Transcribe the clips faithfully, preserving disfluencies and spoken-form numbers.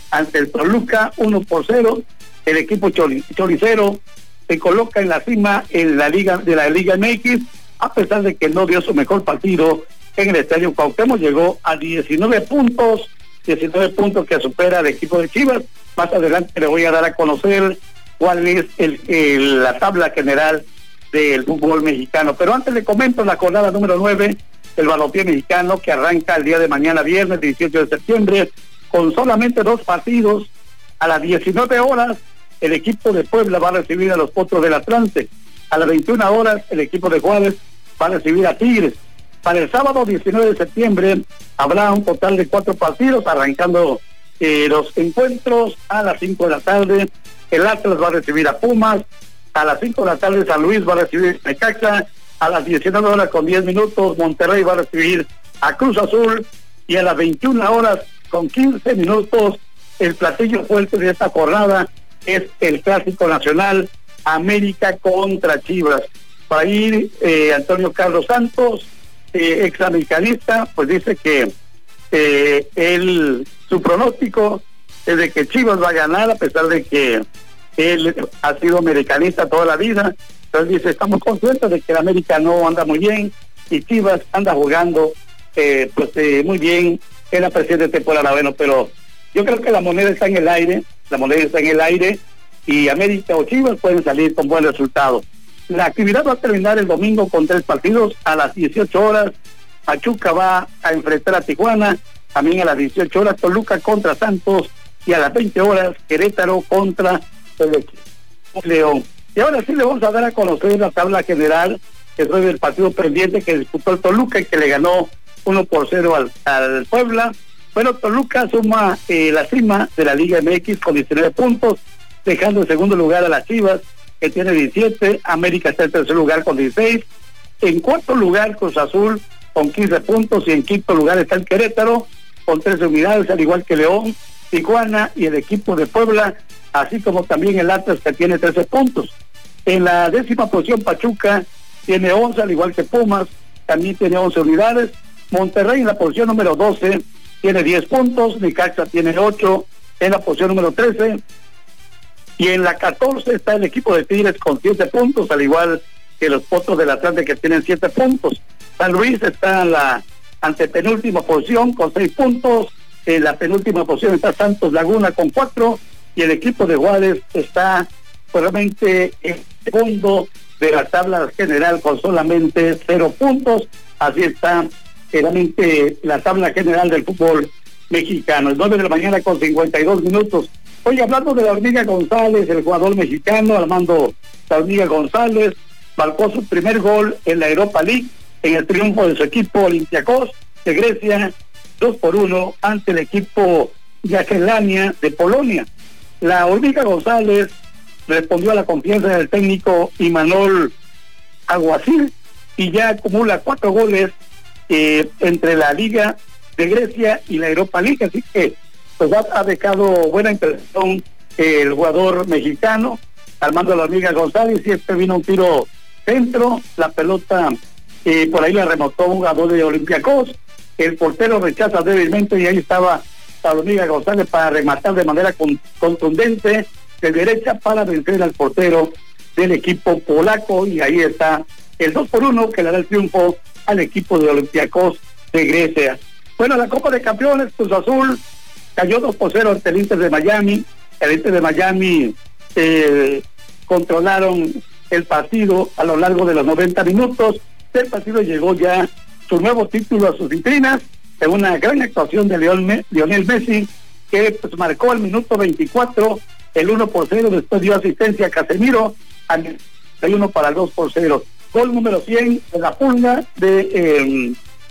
ante el Toluca, uno por cero. El equipo choricero se coloca en la cima en la liga de la Liga M X, a pesar de que no dio su mejor partido en el Estadio Cuauhtémoc. Llegó a diecinueve puntos, diecinueve puntos que supera al equipo de Chivas. Más adelante le voy a dar a conocer cuál es el, el, la tabla general del fútbol mexicano. Pero antes le comento la jornada número nueve, el balompié mexicano, que arranca el día de mañana, viernes dieciocho de septiembre, con solamente dos partidos. A las diecinueve horas, el equipo de Puebla va a recibir a los Potros del Atlante. A las veintiuna horas, el equipo de Juárez va a recibir a Tigres. Para el sábado diecinueve de septiembre, habrá un total de cuatro partidos, arrancando eh, los encuentros a las cinco de la tarde. El Atlas va a recibir a Pumas. A las cinco de la tarde, San Luis va a recibir a Necaxa. A las diecinueve horas con diez minutos, Monterrey va a recibir a Cruz Azul. Y a las veintiuna horas con quince minutos, el platillo fuerte de esta jornada es el Clásico Nacional, América contra Chivas. Para ir, eh, Antonio Carlos Santos, eh, examericanista, pues dice que eh, él, su pronóstico es de que Chivas va a ganar, a pesar de que él ha sido americanista toda la vida. Entonces dice, estamos conscientes de que el América no anda muy bien y Chivas anda jugando eh, pues eh, muy bien en la presente temporada. Bueno, pero yo creo que la moneda está en el aire, la moneda está en el aire y América o Chivas pueden salir con buen resultado. La actividad va a terminar el domingo con tres partidos. A las dieciocho horas, Pachuca va a enfrentar a Tijuana. También a las dieciocho horas, Toluca contra Santos. Y a las veinte horas, Querétaro contra el equipo León. Y ahora sí le vamos a dar a conocer la tabla general, que es el partido pendiente que disputó el Toluca y que le ganó uno por cero al, al Puebla. Bueno, Toluca suma eh, la cima de la Liga M X con diecinueve puntos, dejando en segundo lugar a las Chivas, que tiene diecisiete. América está en tercer lugar con dieciséis. En cuarto lugar, Cruz Azul con quince puntos. Y en quinto lugar está el Querétaro con trece unidades, al igual que León, Tijuana y el equipo de Puebla, así como también el Atlas, que tiene trece puntos. En la décima posición, Pachuca tiene once, al igual que Pumas, también tiene once unidades. Monterrey en la posición número doce tiene diez puntos. Necaxa tiene ocho en la posición número trece. Y en la catorce está el equipo de Tigres con siete puntos, al igual que los Potros del Atlante, que tienen siete puntos. San Luis está en la antepenúltima posición con seis puntos. En la penúltima posición está Santos Laguna con cuatro. Y el equipo de Juárez está solamente en segundo de la tabla general con solamente cero puntos. Así está realmente la tabla general del fútbol mexicano. El nueve de la mañana con cincuenta y dos minutos. Hoy hablando de la Hormiga González, el jugador mexicano Armando la Hormiga González marcó su primer gol en la Europa League en el triunfo de su equipo Olympiacos de Grecia, dos por uno ante el equipo Jagiellania de Polonia. La Hormiga González respondió a la confianza del técnico Imanol Alguacil y ya acumula cuatro goles eh, entre la Liga de Grecia y la Europa League, así que pues ha, ha dejado buena impresión eh, el jugador mexicano Armando la Hormiga González. Y este vino un tiro centro, la pelota eh, por ahí la remotó un jugador de Olympiacos, el portero rechaza débilmente y ahí estaba la Hormiga González para rematar de manera con, contundente de derecha para vencer al portero del equipo polaco, y ahí está el dos por uno que le da el triunfo al equipo de Olympiacos de Grecia. Bueno, la Copa de Campeones, Cruz Azul cayó dos por cero ante el Inter de Miami. El Inter de Miami eh, controlaron el partido a lo largo de los noventa minutos. El partido llegó ya su nuevo título a sus vitrinas en una gran actuación de Leon, Lionel Messi, que pues marcó al minuto veinticuatro el uno por cero, después dio asistencia a Casemiro al uno para el dos por cero. Gol número cien de la pulga de eh,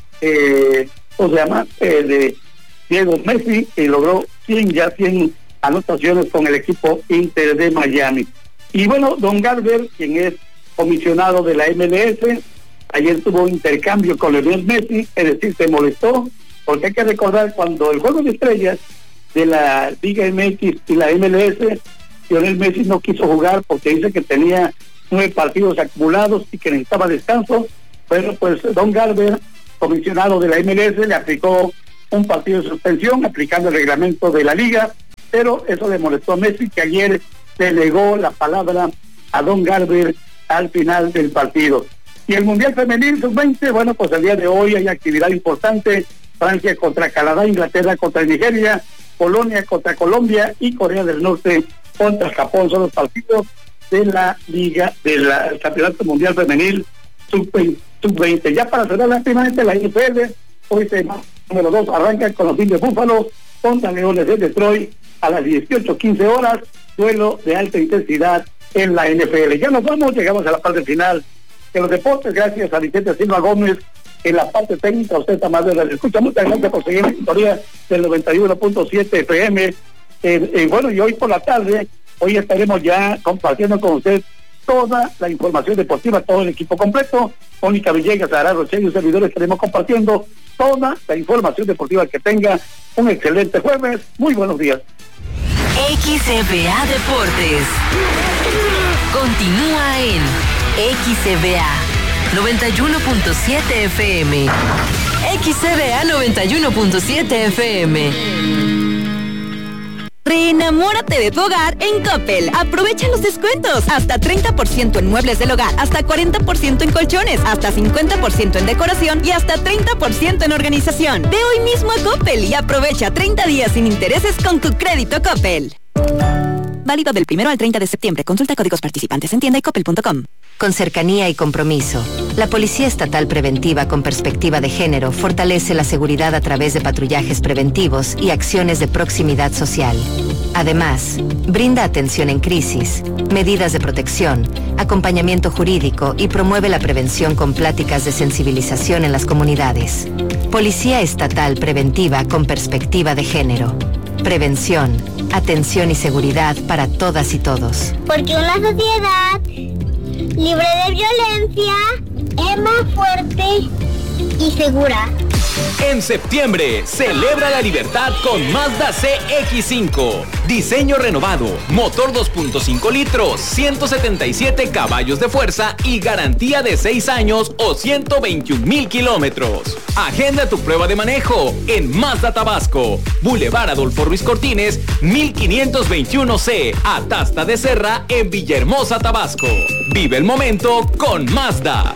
eh, ¿cómo se llama? Eh, de Diego Messi, y logró cien, ya cien anotaciones con el equipo Inter de Miami. Y bueno, Don Garber, quien es comisionado de la M L S, ayer tuvo intercambio con Lionel Messi, es decir, se molestó, porque hay que recordar cuando el juego de estrellas de la Liga M X y la M L S, Lionel Messi no quiso jugar porque dice que tenía nueve partidos acumulados y que necesitaba descanso. Bueno, pues Don Garber, comisionado de la M L S, le aplicó un partido de suspensión aplicando el reglamento de la liga. pero eso le molestó a Messi, que ayer le negó la palabra a Don Garber al final del partido. Y el Mundial Femenil sub veinte, bueno, pues el día de hoy hay actividad importante: Francia contra Canadá, Inglaterra contra Nigeria, Polonia contra Colombia y Corea del Norte contra Japón. Son los partidos de la Liga del Campeonato Mundial Femenil sub veinte. Ya para cerrar rápidamente la N F L, hoy se número dos arranca con los Bills de Búfalo contra Leones de Detroit a las dieciocho quince horas, duelo de alta intensidad en la N F L. Ya nos vamos, llegamos a la parte final de los deportes, gracias a Vicente Silva Gómez en la parte técnica. Usted está más de la escucha. Muchas gracias por seguir la historia del noventa y uno punto siete F M. Eh, eh, bueno, y hoy por la tarde, hoy estaremos ya compartiendo con usted toda la información deportiva, todo el equipo completo. Mónica Villegas, Sara Roche y un servidor estaremos compartiendo toda la información deportiva. Que tenga un excelente jueves. Muy buenos días. X V A Deportes continúa en X V A noventa y uno punto siete F M. X V A noventa y uno punto siete F M. Reenamórate de tu hogar en Coppel. Aprovecha los descuentos. Hasta treinta por ciento en muebles del hogar, hasta cuarenta por ciento en colchones, hasta cincuenta por ciento en decoración y hasta treinta por ciento en organización. Ve hoy mismo a Coppel y aprovecha treinta días sin intereses con tu crédito Coppel. Válido del primero al treinta de septiembre. Consulta códigos participantes en tienda y coppel punto com. Con cercanía y compromiso, la Policía Estatal Preventiva con Perspectiva de Género fortalece la seguridad a través de patrullajes preventivos y acciones de proximidad social. Además, brinda atención en crisis, medidas de protección, acompañamiento jurídico y promueve la prevención con pláticas de sensibilización en las comunidades. Policía Estatal Preventiva con Perspectiva de Género. Prevención, atención y seguridad para todas y todos. Porque una sociedad libre de violencia es más fuerte y segura. En septiembre, celebra la libertad con Mazda C X cinco. Diseño renovado, motor dos punto cinco litros, ciento setenta y siete caballos de fuerza y garantía de seis años o ciento veintiún mil kilómetros. Agenda tu prueba de manejo en Mazda Tabasco, Boulevard Adolfo Ruiz Cortines, mil quinientos veintiuno C, Atasta de Serra, en Villahermosa, Tabasco. Vive el momento con Mazda.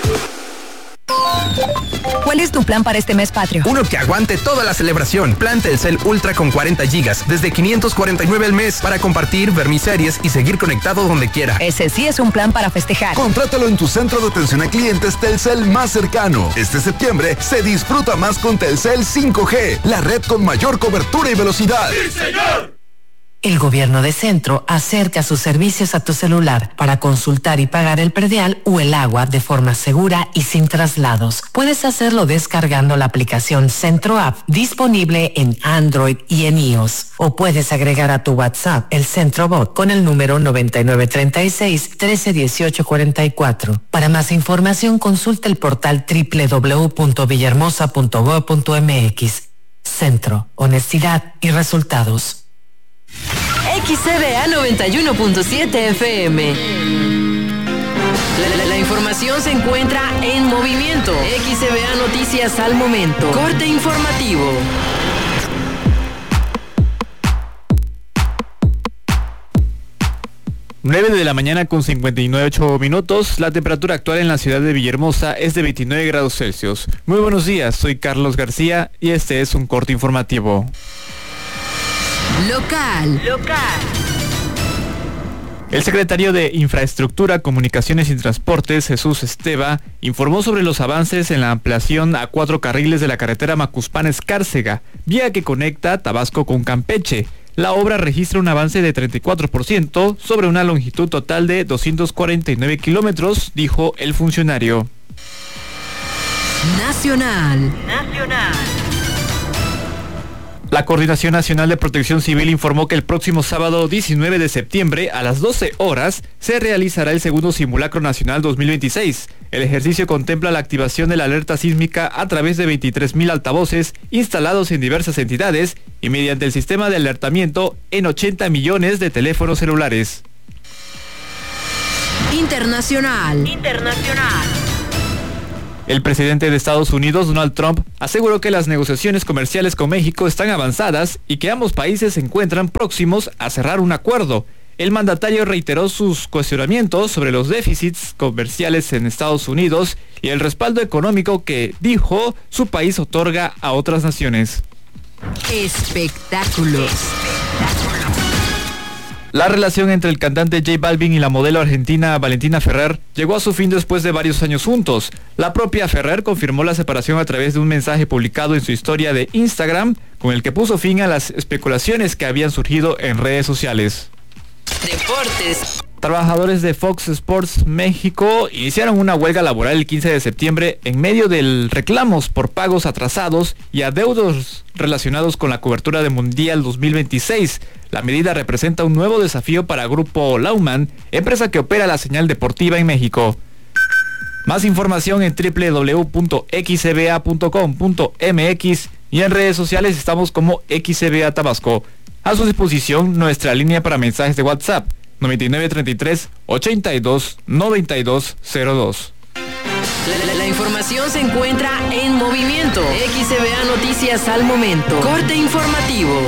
¿Cuál es tu plan para este mes patrio? Uno que aguante toda la celebración. Plan Telcel Ultra con cuarenta gigas, desde quinientos cuarenta y nueve al mes, para compartir, ver mis series y seguir conectado donde quiera. Ese sí es un plan para festejar. Contrátalo en tu centro de atención a clientes Telcel más cercano. Este septiembre se disfruta más con Telcel cinco G, la red con mayor cobertura y velocidad. ¡Sí, señor! El gobierno de Centro acerca sus servicios a tu celular para consultar y pagar el predial o el agua de forma segura y sin traslados. Puedes hacerlo descargando la aplicación Centro App, disponible en Android y en iOS. O puedes agregar a tu WhatsApp el CentroBot con el número noventa y nueve treinta y seis, trece dieciocho cuarenta y cuatro. Para más información, consulta el portal doble u doble u doble u punto villahermosa punto gob punto m x. Centro, honestidad y resultados. X V A noventa y uno punto siete F M. La, la, la información se encuentra en movimiento. X V A Noticias al momento. Corte informativo. nueve de la mañana con cincuenta y nueve ocho minutos. La temperatura actual en la ciudad de Villahermosa es de veintinueve grados Celsius. Muy buenos días, soy Carlos García y este es un corte informativo. Local. Local. El secretario de Infraestructura, Comunicaciones y Transportes, Jesús Esteva, informó sobre los avances en la ampliación a cuatro carriles de la carretera Macuspán-Escárcega, vía que conecta Tabasco con Campeche. La obra registra un avance de treinta y cuatro por ciento sobre una longitud total de doscientos cuarenta y nueve kilómetros, dijo el funcionario. Nacional. Nacional. La Coordinación Nacional de Protección Civil informó que el próximo sábado diecinueve de septiembre a las doce horas se realizará el segundo Simulacro Nacional dos mil veintiséis. El ejercicio contempla la activación de la alerta sísmica a través de veintitrés mil altavoces instalados en diversas entidades y mediante el sistema de alertamiento en ochenta millones de teléfonos celulares. Internacional. Internacional. El presidente de Estados Unidos, Donald Trump, aseguró que las negociaciones comerciales con México están avanzadas y que ambos países se encuentran próximos a cerrar un acuerdo. El mandatario reiteró sus cuestionamientos sobre los déficits comerciales en Estados Unidos y el respaldo económico que, dijo, su país otorga a otras naciones. Espectáculos. La relación entre el cantante J Balvin y la modelo argentina Valentina Ferrer llegó a su fin después de varios años juntos. La propia Ferrer confirmó la separación a través de un mensaje publicado en su historia de Instagram, con el que puso fin a las especulaciones que habían surgido en redes sociales. Deportes. Trabajadores de Fox Sports México iniciaron una huelga laboral el quince de septiembre en medio de reclamos por pagos atrasados y adeudos relacionados con la cobertura de Mundial dos mil veintiséis. La medida representa un nuevo desafío para Grupo Lauman, empresa que opera la señal deportiva en México. Más información en doble u doble u doble u punto x c b a punto com punto m x y en redes sociales estamos como X C B A Tabasco. A su disposición nuestra línea para mensajes de WhatsApp noventa y nueve treinta y tres ochenta y dos noventa y dos cero dos. La, la, la información se encuentra en movimiento. X C B A Noticias al momento. Corte informativo.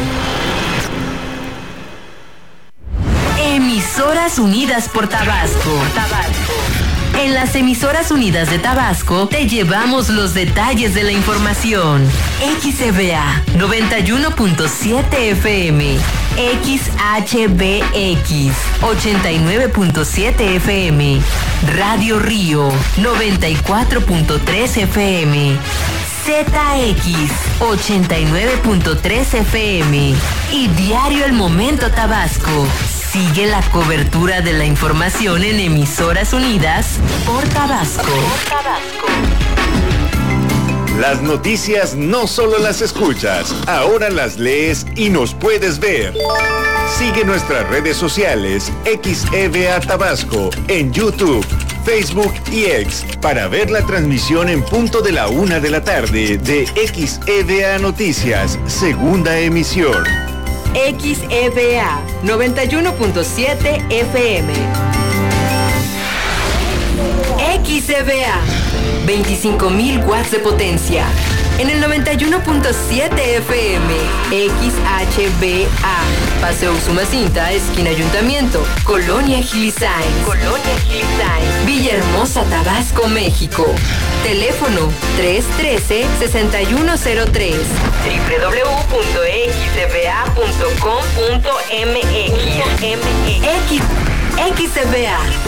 Emisoras Unidas por Tabasco. Tabasco. En las Emisoras Unidas de Tabasco te llevamos los detalles de la información. X C B A noventa y uno punto siete F M, X H B X ochenta y nueve punto siete F M, Radio Río noventa y cuatro punto tres F M, Z X ochenta y nueve punto tres F M y Diario El Momento Tabasco. Sigue la cobertura de la información en Emisoras Unidas por Tabasco. Por Tabasco. Las noticias no solo las escuchas, ahora las lees y nos puedes ver. Sigue nuestras redes sociales X E B A Tabasco en YouTube, Facebook y X para ver la transmisión en punto de la una de la tarde de X E B A Noticias, segunda emisión. X E B A noventa y uno punto siete F M. X E B A veinticinco mil watts de potencia. En el noventa y uno punto siete F M. X H B A Paseo Usumacinta, esquina Ayuntamiento, Colonia Gilisain. Colonia Gilisain. Villahermosa, Tabasco, México. Teléfono tres uno tres, seis uno cero tres. doble u doble u doble u punto x c b a punto com punto m x. X, X C B A